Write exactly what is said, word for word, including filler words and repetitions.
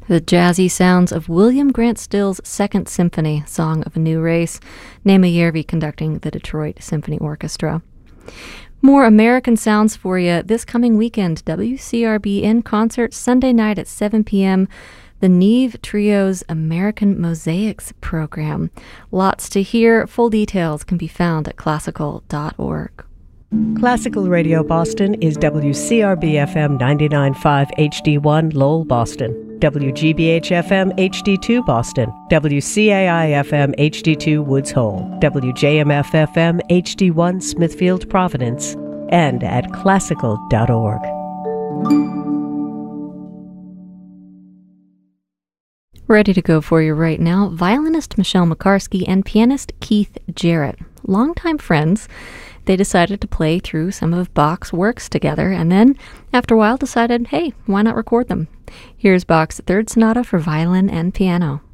The jazzy sounds of William Grant Still's Second Symphony, Song of a New Race, Naima Järvi conducting the Detroit Symphony Orchestra. More American sounds for you this coming weekend. W C R B in concert Sunday night at seven p.m. The Neve Trio's American Mosaics program. Lots to hear. Full details can be found at classical dot org. Classical Radio Boston is W C R B F M ninety-nine point five H D one Lowell, Boston, W G B H F M H D two Boston, W C A I F M H D two Woods Hole, W J M F F M H D one Smithfield, Providence, and at classical dot org. Ready to go for you right now, violinist Michelle McCarsky and pianist Keith Jarrett. Longtime friends, they decided to play through some of Bach's works together, and then, after a while, decided, hey, why not record them? Here's Bach's Third Sonata for violin and piano.